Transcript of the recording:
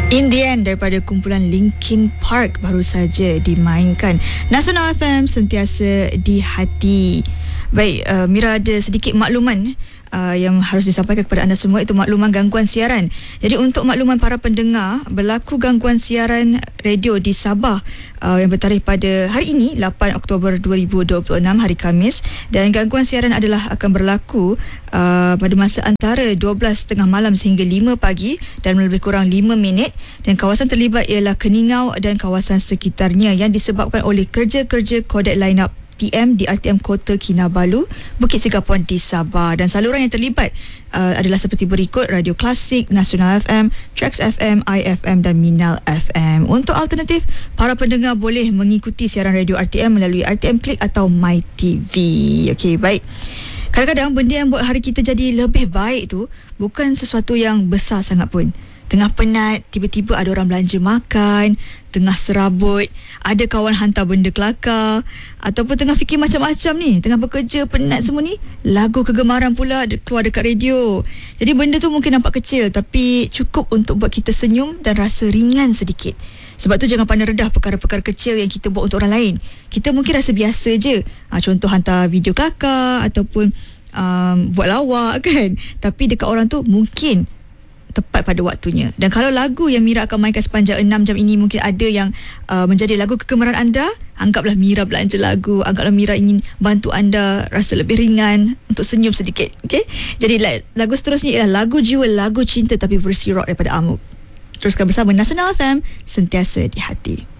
In the End daripada kumpulan Linkin Park baru saja dimainkan. Nasional FM, sentiasa di hati. Baik, Mira ada sedikit makluman yang harus disampaikan kepada anda semua, itu makluman gangguan siaran. Jadi untuk makluman para pendengar, berlaku gangguan siaran radio di Sabah yang bertarikh pada hari ini 8 Oktober 2026 hari Khamis, dan gangguan siaran adalah akan berlaku pada masa antara 12.30 malam sehingga 5 pagi dan lebih kurang 5 minit, dan kawasan terlibat ialah Keningau dan kawasan sekitarnya yang disebabkan oleh kerja-kerja kodek line-up TM di RTM Kota Kinabalu, Bukit Segapon di Sabah. Dan saluran yang terlibat adalah seperti berikut: Radio Klasik, Nasional FM, Trax FM, IFM dan Minal FM. Untuk alternatif, para pendengar boleh mengikuti siaran radio RTM melalui RTM Klik atau MyTV. Okey, baik. Kadang-kadang benda yang buat hari kita jadi lebih baik tu bukan sesuatu yang besar sangat pun. Tengah penat, tiba-tiba ada orang belanja makan, tengah serabut, ada kawan hantar benda kelakar, ataupun tengah fikir macam-macam ni, tengah bekerja, penat semua ni, lagu kegemaran pula keluar dekat radio. Jadi benda tu mungkin nampak kecil, tapi cukup untuk buat kita senyum dan rasa ringan sedikit. Sebab tu jangan pandang rendah perkara-perkara kecil yang kita buat untuk orang lain. Kita mungkin rasa biasa je, contoh hantar video kelakar ataupun buat lawak kan. Tapi dekat orang tu mungkin tepat pada waktunya. Dan kalau lagu yang Mira akan mainkan sepanjang 6 jam ini mungkin ada yang menjadi lagu kegemaran anda, anggaplah Mira belanja lagu, anggaplah Mira ingin bantu anda rasa lebih ringan untuk senyum sedikit. Okay? Jadi lagu seterusnya ialah lagu jiwa, lagu cinta tapi versi rock daripada Amuk. Teruskan bersama Nasional FM, sentiasa di hati.